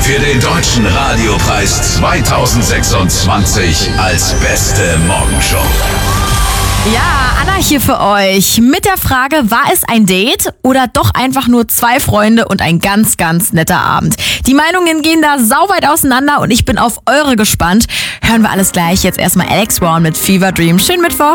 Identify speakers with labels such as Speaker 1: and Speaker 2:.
Speaker 1: für den Deutschen Radiopreis 2026 als beste Morgenshow.
Speaker 2: Ja, Anna hier für euch mit der Frage, war es ein Date oder doch einfach nur zwei Freunde und ein ganz, ganz netter Abend? Die Meinungen gehen da sauweit auseinander und ich bin auf eure gespannt. Hören wir alles gleich. Jetzt erstmal Alex Warren mit Fever Dream. Schönen Mittwoch.